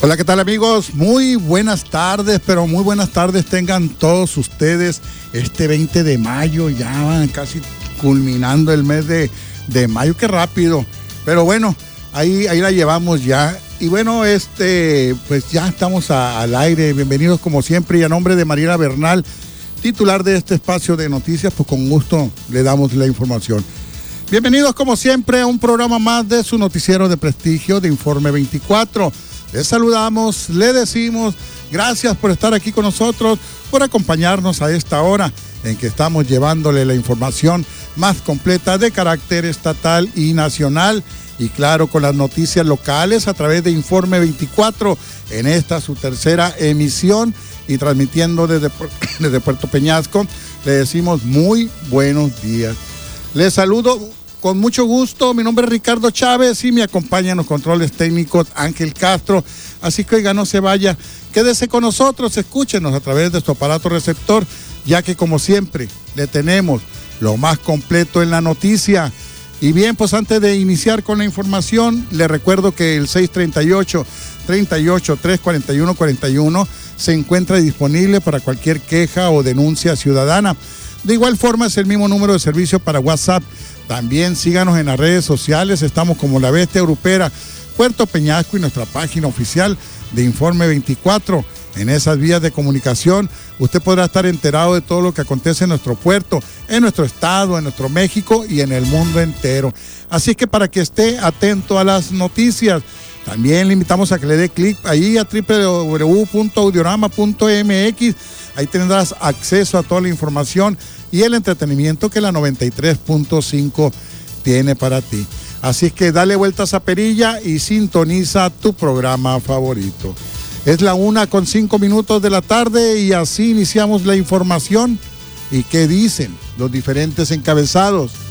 Hola, ¿qué tal, amigos? Muy buenas tardes, pero muy buenas tardes tengan todos ustedes. Este 20 de mayo, ya casi culminando el mes de mayo, qué rápido. Pero bueno, ahí la llevamos ya. Y bueno, pues ya estamos al aire. Bienvenidos como siempre, y a nombre de Mariela Bernal, titular de este espacio de noticias, pues con gusto le damos la información. Bienvenidos como siempre a un programa más de su noticiero de prestigio de Informe 24. Les saludamos, le decimos gracias por estar aquí con nosotros, por acompañarnos a esta hora en que estamos llevándole la información más completa de carácter estatal y nacional, y claro, con las noticias locales a través de Informe 24 en esta su tercera emisión, y transmitiendo desde Puerto Peñasco. Le decimos muy buenos días. Les saludo con mucho gusto. Mi nombre es Ricardo Chávez y me acompaña en los controles técnicos Ángel Castro. Así que oiga, no se vaya, quédese con nosotros, escúchenos a través de su aparato receptor, ya que como siempre le tenemos lo más completo en la noticia. Y bien, pues antes de iniciar con la información, le recuerdo que el 638-341-41 se encuentra disponible para cualquier queja o denuncia ciudadana. De igual forma, es el mismo número de servicio para WhatsApp. También síganos en las redes sociales, estamos como La Bestia Grupera, Puerto Peñasco, y nuestra página oficial de Informe 24. En esas vías de comunicación usted podrá estar enterado de todo lo que acontece en nuestro puerto, en nuestro estado, en nuestro México y en el mundo entero. Así que para que esté atento a las noticias, también le invitamos a que le dé clic ahí a www.audiorama.mx. Ahí tendrás acceso a toda la información y el entretenimiento que la 93.5 tiene para ti. Así que dale vueltas a perilla y sintoniza tu programa favorito. Es la 1:05 de la tarde y así iniciamos la información. ¿Y qué dicen los diferentes encabezados?